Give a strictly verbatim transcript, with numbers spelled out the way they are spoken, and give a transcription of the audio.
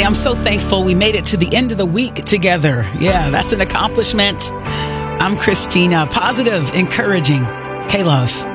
Hey, I'm so thankful we made it to the end of the week together. Yeah, that's an accomplishment. I'm Christina, positive, encouraging, K-Love.